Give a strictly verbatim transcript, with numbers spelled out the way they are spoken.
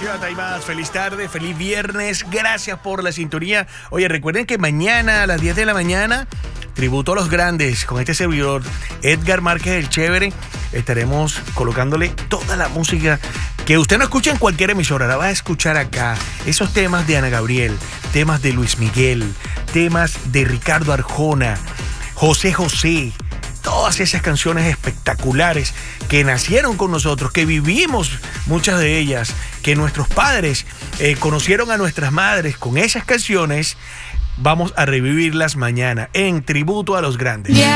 Shot, hay más. Feliz tarde, feliz viernes. Gracias por la sintonía. Oye, recuerden que mañana a las diez de la mañana, tributo a los grandes con este servidor, Edgar Márquez el Chévere. Estaremos colocándole toda la música que usted no escucha en cualquier emisora. La va a escuchar acá. Esos temas de Ana Gabriel, temas de Luis Miguel, temas de Ricardo Arjona, José José. Todas esas canciones espectaculares que nacieron con nosotros, que vivimos muchas de ellas, que nuestros padres eh, conocieron a nuestras madres con esas canciones. Vamos a revivirlas mañana en tributo a los grandes. Yeah.